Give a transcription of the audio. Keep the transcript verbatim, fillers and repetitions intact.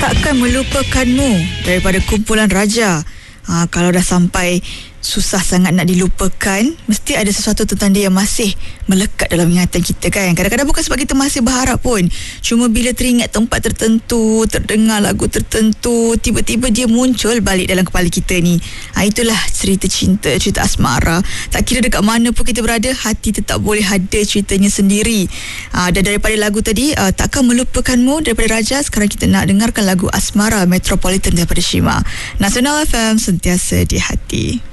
Takkan melupakanmu daripada kumpulan Raja. Ha, kalau dah sampai susah sangat nak dilupakan, mesti ada sesuatu tentang dia yang masih melekat dalam ingatan kita kan. Kadang-kadang bukan sebab kita masih berharap pun, cuma bila teringat tempat tertentu, terdengar lagu tertentu, tiba-tiba dia muncul balik dalam kepala kita ni. Ha, itulah cerita cinta, cerita asmara. Tak kira dekat mana pun kita berada, hati tetap boleh ada ceritanya sendiri. Ha, dan daripada lagu tadi, uh, Takkan Melupakanmu daripada Raja, sekarang kita nak dengarkan lagu Asmara Metropolitan daripada Shima. Nasional F M, sentiasa di hati.